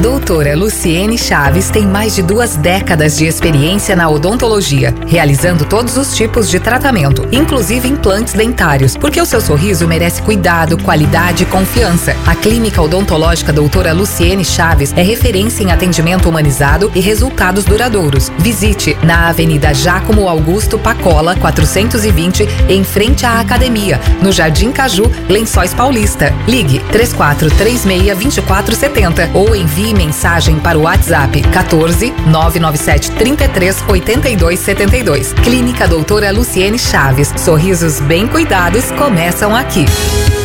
Doutora Luciene Chaves tem mais de 2 décadas de experiência na odontologia, realizando todos os tipos de tratamento, inclusive implantes dentários, porque o seu sorriso merece cuidado, qualidade e confiança. A Clínica Odontológica Doutora Luciene Chaves é referência em atendimento humanizado e resultados duradouros. Visite na Avenida Jácumo Augusto Pacola, 420, em frente à Academia, no Jardim Caju, Lençóis Paulista. Ligue 3436-2470 ou envie mensagem para o WhatsApp 14 997 33 82 72. Clínica Doutora Luciene Chaves. Sorrisos bem cuidados começam aqui.